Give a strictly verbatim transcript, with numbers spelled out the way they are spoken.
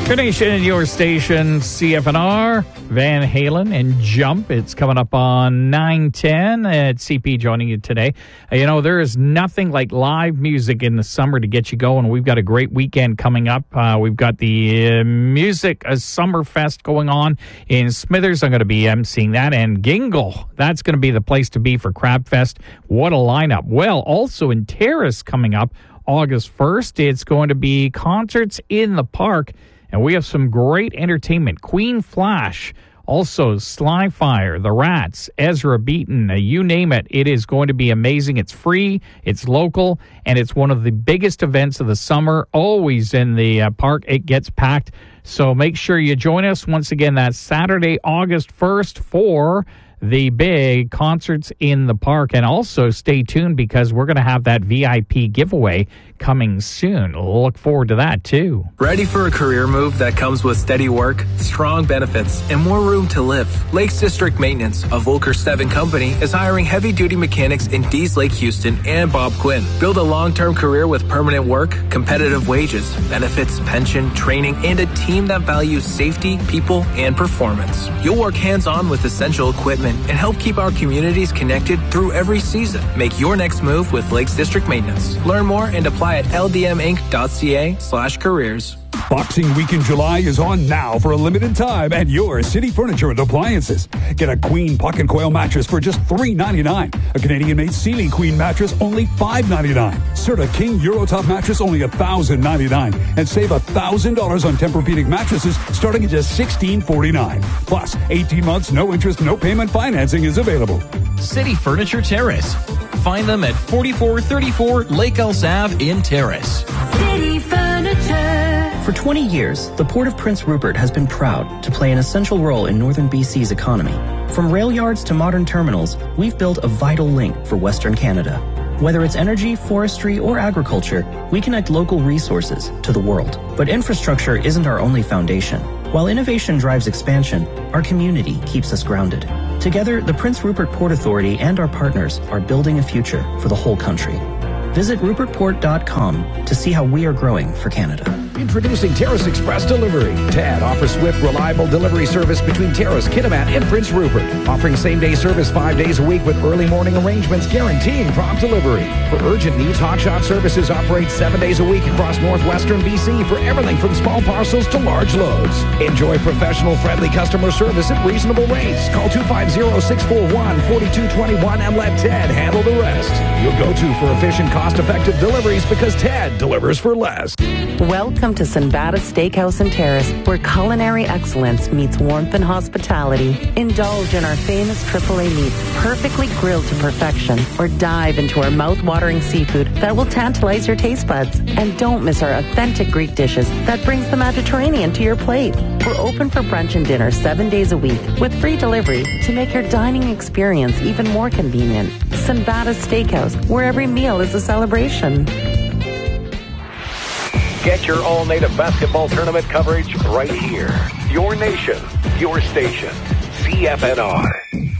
Your nation and your station, C F N R, Van Halen and Jump. It's coming up on nine ten at C P joining you today. Uh, you know, there is nothing like live music in the summer to get you going. We've got a great weekend coming up. Uh, we've got the uh, Music uh, Summer Fest going on in Smithers. I'm going to be emceeing that. And Gingle, that's going to be the place to be for Crab Fest. What a lineup. Well, also in Terrace coming up August first, it's going to be concerts in the park. And we have some great entertainment. Queen Flash, also Sly Fire, The Rats, Ezra Beaton, uh, you name it. It is going to be amazing. It's free, it's local, and it's one of the biggest events of the summer. Always in the uh, park, it gets packed. So make sure you join us. Once again, that's Saturday, August first for the big concerts in the park. And also stay tuned because we're going to have that V I P giveaway coming soon. Look forward to that too. Ready for a career move that comes with steady work, strong benefits, and more room to live? Lakes District Maintenance, a Volker Steven company, is hiring heavy-duty mechanics in Dees Lake, Houston, and Bob Quinn. Build a long-term career with permanent work, competitive wages, benefits, pension, training, and a team that values safety, people, and performance. You'll work hands-on with essential equipment and help keep our communities connected through every season. Make your next move with Lakes District Maintenance. Learn more and apply at l d m inc dot c a slash careers. Boxing Week in July is on now for a limited time at your City Furniture and Appliances. Get a Queen Puck and Coil mattress for just three ninety-nine. A Canadian-made Sealy Queen mattress only five ninety-nine. Serta King Eurotop mattress only one thousand ninety-nine. And save one thousand dollars on Tempur-Pedic mattresses starting at just sixteen forty-nine. Plus, eighteen months, no interest, no payment financing is available. City Furniture Terrace. Find them at forty-four thirty-four Lake Elsa Avenue in Terrace. City Furniture. For twenty years, the Port of Prince Rupert has been proud to play an essential role in northern B C's economy. From rail yards to modern terminals, we've built a vital link for Western Canada. Whether it's energy, forestry, or agriculture, we connect local resources to the world. But infrastructure isn't our only foundation. While innovation drives expansion, our community keeps us grounded. Together, the Prince Rupert Port Authority and our partners are building a future for the whole country. Visit rupert port dot com to see how we are growing for Canada. Introducing Terrace Express Delivery. T A D offers swift, reliable delivery service between Terrace, Kitimat, and Prince Rupert. Offering same-day service five days a week with early morning arrangements guaranteeing prompt delivery. For urgent needs, Hotshot Services operates seven days a week across northwestern B C for everything from small parcels to large loads. Enjoy professional, friendly customer service at reasonable rates. Call two five zero, six four one, four two two one and let Ted handle the rest. You'll go to for efficient, cost-effective deliveries because Ted delivers for less. Welcome to Sinbada Steakhouse and Terrace, where culinary excellence meets warmth and hospitality. Indulge in our famous triple A meats, perfectly grilled to perfection, or dive into our mouth-watering seafood that will tantalize your taste buds. And don't miss our authentic Greek dishes that brings the Mediterranean to your plate. We're open for brunch and dinner seven days a week with free delivery to make your dining experience even more convenient. Sinbada Steakhouse, where every meal is a celebration. Get your all-native basketball tournament coverage right here. Your nation, your station, C F N R.